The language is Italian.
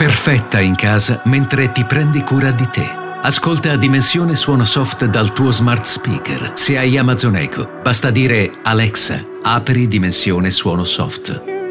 perfetta in casa mentre ti prendi cura di te. Ascolta Dimensione Suono Soft dal tuo smart speaker. Se hai Amazon Echo, basta dire Alexa, apri Dimensione Suono Soft.